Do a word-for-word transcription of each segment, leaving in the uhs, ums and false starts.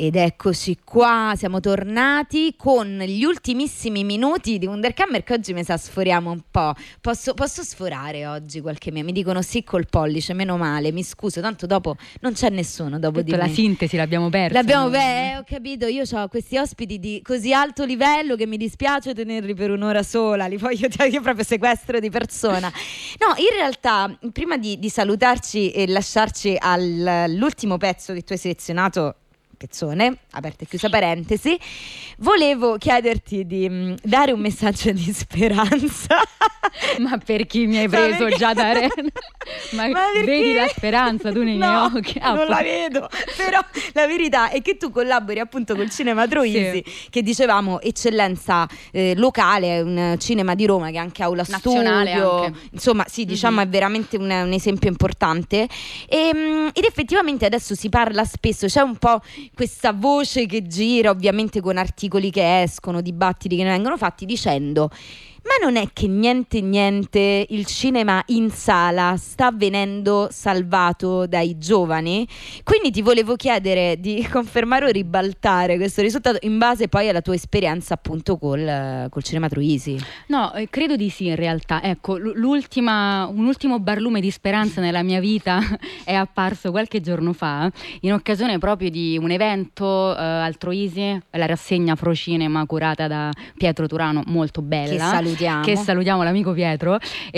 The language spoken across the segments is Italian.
Ed eccoci qua, siamo tornati con gli ultimissimi minuti di Wunderkammer, che oggi mi sa sforiamo un po'. Posso, posso sforare oggi qualche mia? Mi dicono sì col pollice, meno male, mi scuso, tanto dopo non c'è nessuno dopo Tutto di me. La sintesi l'abbiamo persa. L'abbiamo persa, eh, ho capito, io ho questi ospiti di così alto livello che mi dispiace tenerli per un'ora sola, li voglio, io proprio sequestro di persona. No, in realtà, prima di, di salutarci e lasciarci all'ultimo pezzo che tu hai selezionato, pezzone, aperta e chiusa parentesi, volevo chiederti di mh, dare un messaggio di speranza. Ma per chi mi hai preso perché... già da Arena? Ma, Ma vedi la speranza tu nei no, miei occhi? Ah, non poi... la vedo, però la verità è che tu collabori appunto col Cinema Troisi, sì, che dicevamo eccellenza eh, locale, un cinema di Roma che è anche aula nazionale studio, anche. Insomma sì, diciamo mm-hmm. è veramente un, un esempio importante e, mh, ed effettivamente adesso si parla spesso, c'è un po' questa voce che gira, ovviamente con articoli che escono, dibattiti che ne vengono fatti, dicendo: ma non è che niente niente il cinema in sala sta venendo salvato dai giovani? Quindi ti volevo chiedere di confermare o ribaltare questo risultato in base poi alla tua esperienza appunto col, col Cinema Troisi. No, eh, credo di sì in realtà. Ecco, l'ultima, un ultimo barlume di speranza nella mia vita è apparso qualche giorno fa in occasione proprio di un evento eh, al Troisi, la rassegna Pro Cinema curata da Pietro Turano, molto bella. Che salutiamo. Che salutiamo l'amico Pietro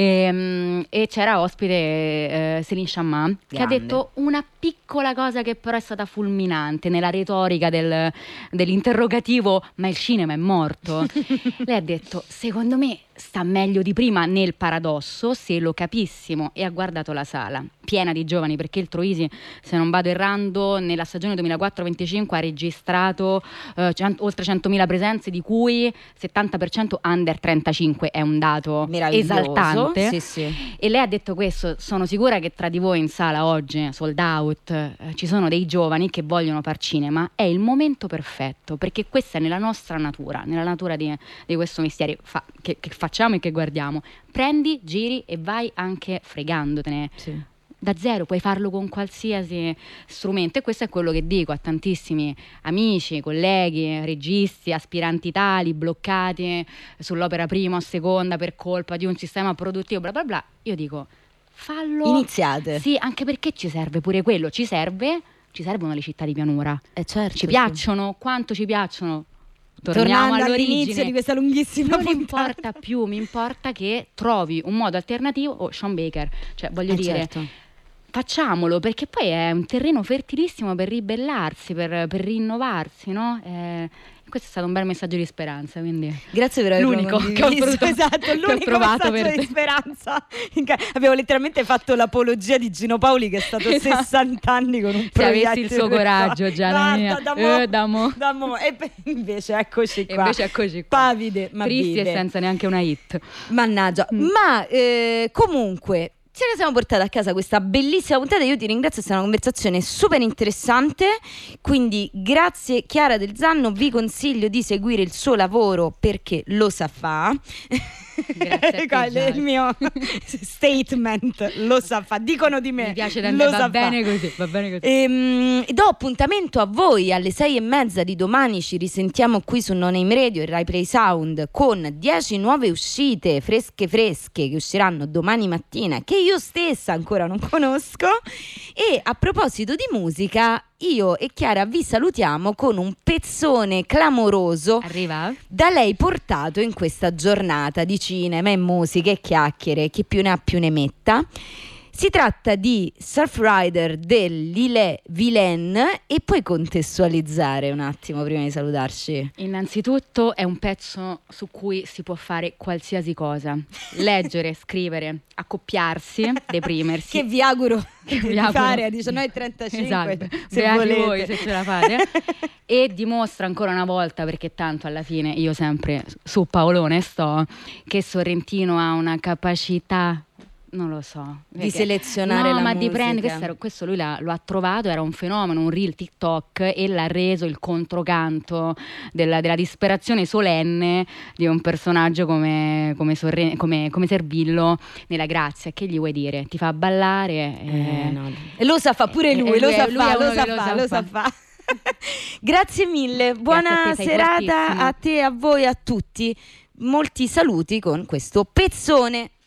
e, e c'era ospite eh, Céline Sciamma, che ha detto una piccola cosa che però è stata fulminante nella retorica del, dell'interrogativo: ma il cinema è morto? Lei ha detto: secondo me sta meglio di prima, nel paradosso, se lo capissimo, e ha guardato la sala piena di giovani, perché il Troisi, se non vado errando, nella stagione duemilaquattro venticinque ha registrato eh, cent- oltre centomila presenze, di cui settanta per cento under trentacinque, è un dato esaltante. Sì, sì. E lei ha detto questo: sono sicura che tra di voi in sala oggi, sold out, eh, ci sono dei giovani che vogliono far cinema, è il momento perfetto, perché questa è nella nostra natura, nella natura di, di questo mestiere fa- che, che facciamo e che guardiamo. Prendi, giri e vai anche fregandotene. Sì. Da zero, puoi farlo con qualsiasi strumento, e questo è quello che dico a tantissimi amici, colleghi, registi, aspiranti tali, bloccati sull'opera prima o seconda per colpa di un sistema produttivo, bla bla bla. Io dico: fallo. Iniziate. Sì, anche perché ci serve pure quello, ci serve, ci servono le città di pianura. Eh certo, ci piacciono, sì. Quanto ci piacciono? Torniamo Tornando all'origine all'inizio di questa lunghissima non puntata. importa più, mi importa che trovi un modo alternativo. O oh, Sean Baker, cioè voglio eh dire certo. Facciamolo, perché poi è un terreno fertilissimo per ribellarsi, per, per rinnovarsi, no? Eh, questo è stato un bel messaggio di speranza, quindi grazie per averlo l'unico condiviso. che ho provato, esatto, l'unico che ho provato messaggio per di speranza. Abbiamo letteralmente fatto l'apologia di Gino Paoli, che è stato esatto. sessanta anni con un progetto. Se avessi il suo coraggio, già mia. Da mo, eh, da mo. Da mo. E invece eccoci qua. E invece eccoci qua. Pavide, ma tristi vive. E senza neanche una hit. Mannaggia. Mm. Ma eh, comunque ce ne siamo portati a casa questa bellissima puntata. Io ti ringrazio, è stata una conversazione super interessante, quindi grazie Chiara Del Zanno, vi consiglio di seguire il suo lavoro perché lo sa fa. Grazie a te, il mio statement, lo sa fa, dicono di me. Mi piace da me, va bene così, va bene così. Ehm, do appuntamento a voi alle sei e mezza di domani, ci risentiamo qui su Non Aim Radio e Rai Play Sound con dieci nuove uscite fresche fresche che usciranno domani mattina, che io stessa ancora non conosco. E a proposito di musica, io e Chiara vi salutiamo con un pezzone clamoroso. Arriva? Da lei portato in questa giornata di cinema e musica e chiacchiere, chi più ne ha più ne metta. Si tratta di Surf Rider dell'Ile Vilaine, e puoi contestualizzare un attimo prima di salutarci? Innanzitutto è un pezzo su cui si può fare qualsiasi cosa: leggere, scrivere, accoppiarsi, deprimersi. Che vi auguro che vi di auguro. fare a diciannove e trentacinque, esatto. se Beati volete. voi se ce la fate. E dimostra ancora una volta, perché tanto alla fine io sempre su Paolone sto, che Sorrentino ha una capacità, non lo so, di selezionare no, la ma musica. di prendere, questo, era, questo lui l'ha, lo ha trovato, era un fenomeno, un reel TikTok, e l'ha reso il controcanto della, della disperazione solenne di un personaggio come, come, Sorre, come, come Servillo nella Grazia. Che gli vuoi dire? Ti fa ballare? Eh, eh, no. E lo sa fa pure lui, eh, lo, lui, sa lui fa, lo sa fa, lo sa fa. Grazie mille, buona a te, serata a te, a voi, a tutti. Molti saluti con questo pezzone.